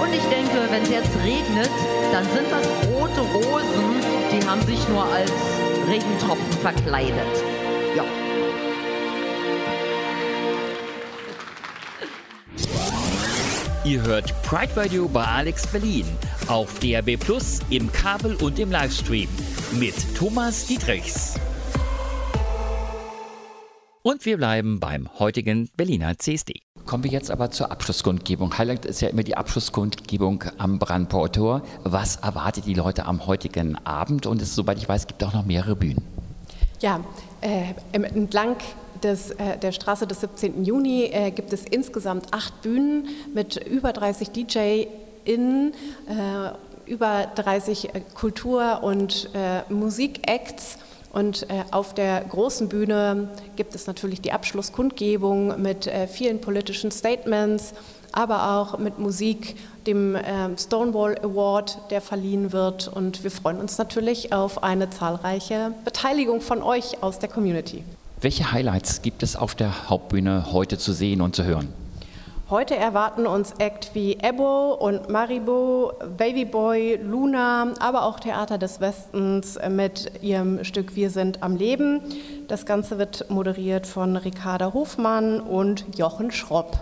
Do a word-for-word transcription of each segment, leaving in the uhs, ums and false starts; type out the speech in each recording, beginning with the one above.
Und ich denke, wenn es jetzt regnet, dann sind das rote Rosen, die haben sich nur als Regentropfen verkleidet. Ja. Ihr hört Pride Radio bei Alex Berlin auf D A B plus, im Kabel und im Livestream mit Thomas Dietrichs. Und wir bleiben beim heutigen Berliner C S D. Kommen wir jetzt aber zur Abschlusskundgebung. Highlight ist ja immer die Abschlusskundgebung am Brandenburger Tor. Was erwartet die Leute am heutigen Abend? Und es, soweit ich weiß, gibt es auch noch mehrere Bühnen. Ja, äh, entlang des, äh, der Straße des siebzehnten Juni äh, gibt es insgesamt acht Bühnen mit über dreißig D J-Innen, äh, über dreißig äh, Kultur- und äh, Musikacts. Und äh, auf der großen Bühne gibt es natürlich die Abschlusskundgebung mit äh, vielen politischen Statements, aber auch mit Musik, dem äh, Stonewall Award, der verliehen wird. Und wir freuen uns natürlich auf eine zahlreiche Beteiligung von euch aus der Community. Welche Highlights gibt es auf der Hauptbühne heute zu sehen und zu hören? Heute erwarten uns Act wie Ebo und Maribo, Babyboy, Luna, aber auch Theater des Westens mit ihrem Stück Wir sind am Leben. Das Ganze wird moderiert von Ricarda Hofmann und Jochen Schropp.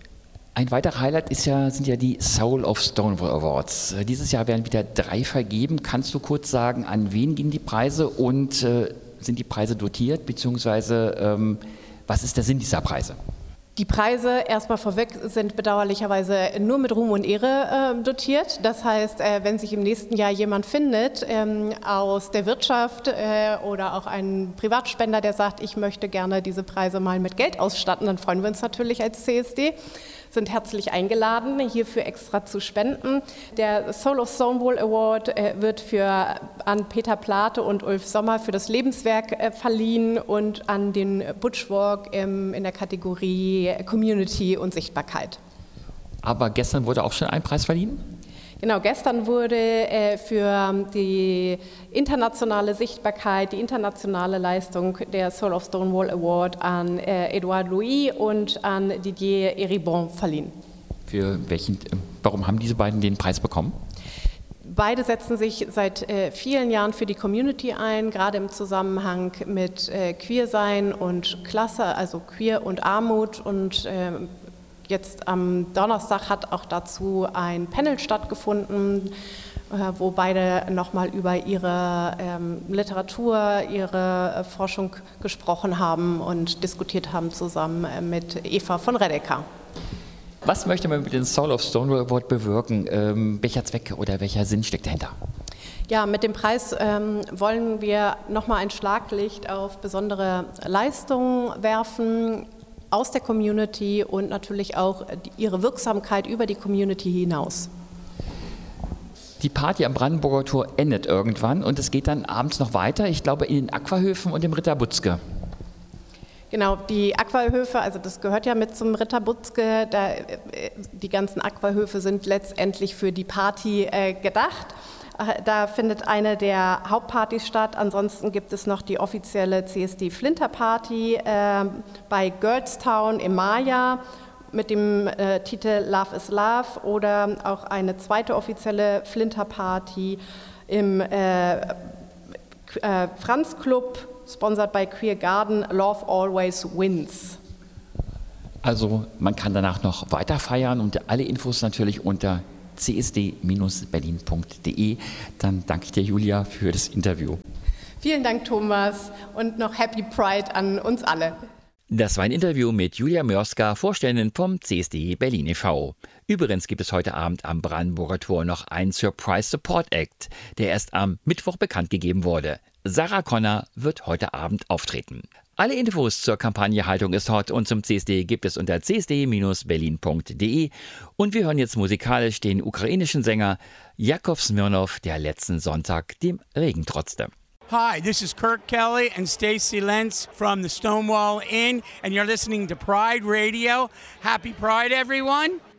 Ein weiterer Highlight ist ja, sind ja die Soul of Stonewall Awards. Dieses Jahr werden wieder drei vergeben. Kannst du kurz sagen, an wen gehen die Preise und äh, sind die Preise dotiert, beziehungsweise ähm, was ist der Sinn dieser Preise? Die Preise erstmal vorweg sind bedauerlicherweise nur mit Ruhm und Ehre äh, dotiert. Das heißt, äh, wenn sich im nächsten Jahr jemand findet ähm, aus der Wirtschaft äh, oder auch ein Privatspender, der sagt, ich möchte gerne diese Preise mal mit Geld ausstatten, dann freuen wir uns natürlich als C S D. Sind herzlich eingeladen, hierfür extra zu spenden. Der Soul of Stonewall Award äh, wird für, an Peter Plate und Ulf Sommer für das Lebenswerk äh, verliehen und an den Butchwalk ähm, in der Kategorie Community und Sichtbarkeit. Aber gestern wurde auch schon ein Preis verliehen? Genau, gestern wurde äh, für die internationale Sichtbarkeit, die internationale Leistung der Soul of Stonewall Award an äh, Edouard Louis und an Didier Eribon verliehen. Für welchen, warum haben diese beiden den Preis bekommen? Beide setzen sich seit äh, vielen Jahren für die Community ein, gerade im Zusammenhang mit äh, Queersein und Klasse, also Queer und Armut. Und äh, jetzt am Donnerstag hat auch dazu ein Panel stattgefunden, äh, wo beide nochmal über ihre ähm, Literatur, ihre äh, Forschung gesprochen haben und diskutiert haben zusammen äh, mit Eva von Redeker. Was möchte man mit dem Soul of Stonewall Award bewirken? Ähm, welcher Zweck oder welcher Sinn steckt dahinter? Ja, mit dem Preis ähm, wollen wir nochmal ein Schlaglicht auf besondere Leistungen werfen aus der Community und natürlich auch ihre Wirksamkeit über die Community hinaus. Die Party am Brandenburger Tor endet irgendwann und es geht dann abends noch weiter, ich glaube in den Aquahöfen und im Ritter Butzke. Genau, die Aquahöfe, also das gehört ja mit zum Ritter Butzke, da, die ganzen Aquahöfe sind letztendlich für die Party äh, gedacht. Da findet eine der Hauptpartys statt. Ansonsten gibt es noch die offizielle C S D-Flinter-Party äh, bei Girlstown im Maya mit dem äh, Titel Love is Love oder auch eine zweite offizielle Flinter-Party im äh, äh, Franz Club, sponsored by Queer Garden, Love Always Wins. Also man kann danach noch weiter feiern und alle Infos natürlich unter c s d Bindestrich berlin punkt d e. Dann danke ich dir, Julia, für das Interview. Vielen Dank, Thomas, und noch Happy Pride an uns alle. Das war ein Interview mit Julia Mörska, Vorständin vom C S D Berlin e V Übrigens gibt es heute Abend am Brandenburger Tor noch einen Surprise Support Act, der erst am Mittwoch bekannt gegeben wurde. Sarah Connor wird heute Abend auftreten. Alle Infos zur Kampagne Haltung ist hot und zum C S D gibt es unter c s d Bindestrich berlin punkt d e. Und wir hören jetzt musikalisch den ukrainischen Sänger Jakov Smirnow, der letzten Sonntag dem Regen trotzte. Hi, this is Kirk Kelly and Stacey Lentz from the Stonewall Inn, and you're listening to Pride Radio. Happy Pride, everyone.